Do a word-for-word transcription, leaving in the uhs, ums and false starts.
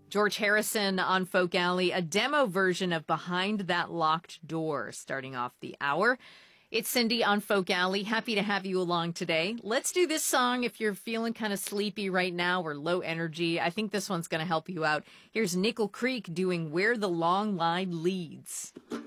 George Harrison on Folk Alley, a demo version of Behind That Locked Door, starting off the hour. It's Cindy on Folk Alley. Happy to have you along today. Let's do this song if you're feeling kind of sleepy right now or low energy. I think this one's going to help you out. Here's Nickel Creek doing Where the Long Line Leads.